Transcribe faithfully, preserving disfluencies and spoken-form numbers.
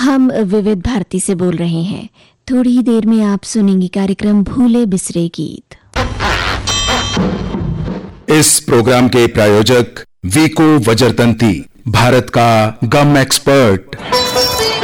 हम विविध भारती से बोल रहे हैं। थोड़ी ही देर में आप सुनेंगे कार्यक्रम भूले बिसरे गीत। इस प्रोग्राम के प्रायोजक वीको वज्रतंती, भारत का गम एक्सपर्ट।